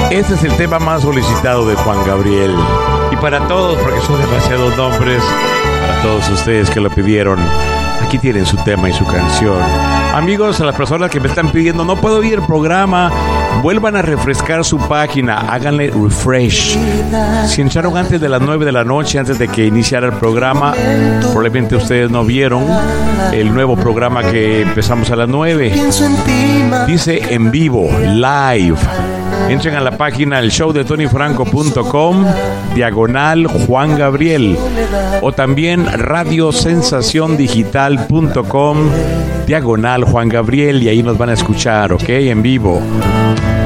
Este es el tema más solicitado de Juan Gabriel. Y para todos, porque son demasiados nombres, para todos ustedes que lo pidieron, aquí tienen su tema y su canción. Amigos, a las personas que me están pidiendo, no puedo oír el programa, vuelvan a refrescar su página, háganle refresh. Si entraron antes de las 9 de la noche, antes de que iniciara el programa, probablemente ustedes no vieron el nuevo programa que empezamos a las 9. Dice en vivo, live. Entren a la página elshowdetonyfranco.com /Juan Gabriel o también radiosensaciondigital.com /Juan Gabriel y ahí nos van a escuchar, ¿ok? En vivo.